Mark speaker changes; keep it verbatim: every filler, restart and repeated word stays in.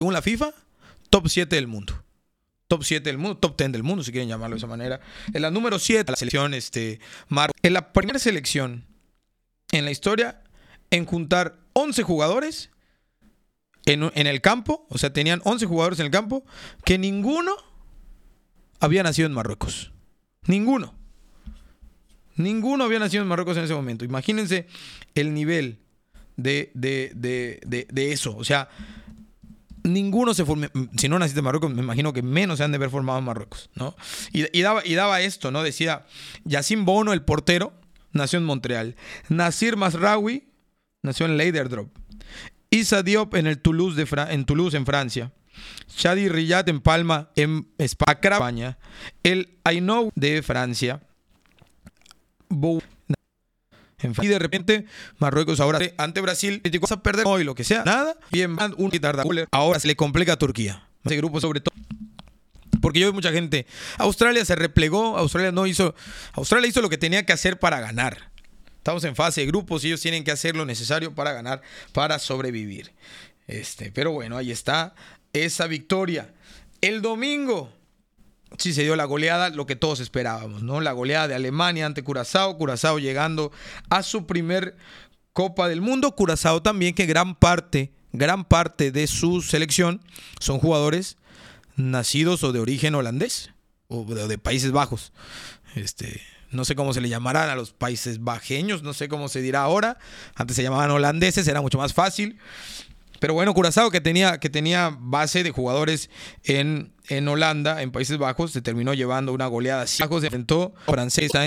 Speaker 1: según la FIFA, top siete del mundo. Top siete del mundo, top diez del mundo, si quieren llamarlo de esa manera. En la número siete, la selección este, Mar en la primera selección en la historia en juntar once jugadores en, en el campo, o sea, tenían once jugadores en el campo, que ninguno había nacido en Marruecos. Ninguno. Ninguno había nacido en Marruecos en ese momento. Imagínense el nivel de, de, de, de, de eso. O sea, ninguno se formó. Si no naciste en Marruecos, me imagino que menos se han de haber formado en Marruecos, ¿no? Y, y, daba, y daba esto, ¿no? Decía, Yacine Bono, el portero, nació en Montreal. Nasir Mazraoui nació en Leiderdorp. Issa Diop en el Toulouse, de Fra- en Toulouse, en Francia. Shadi Riyad en Palma, en España. El Ainou de Francia. Bou- Y de repente, Marruecos ahora ante Brasil, vas a perder hoy lo que sea, nada. Bien, un tardaculer. Ahora se le complica a Turquía. Ese grupo, sobre todo, porque yo veo mucha gente. Australia se replegó, Australia no hizo. Australia hizo lo que tenía que hacer para ganar. Estamos en fase de grupos y ellos tienen que hacer lo necesario para ganar, para sobrevivir. Este, pero bueno, ahí está esa victoria. El domingo sí se dio la goleada, lo que todos esperábamos, ¿no? La goleada de Alemania ante Curazao. Curazao llegando a su primer Copa del Mundo. Curazao también, que gran parte, gran parte de su selección son jugadores nacidos o de origen holandés o de, de Países Bajos. Este, no sé cómo se le llamarán a los países bajeños, no sé cómo se dirá ahora. Antes se llamaban holandeses, era mucho más fácil. Pero bueno, Curazao, que tenía, que tenía base de jugadores en, en Holanda, en Países Bajos, se terminó llevando una goleada. Bajos se enfrentó a francesa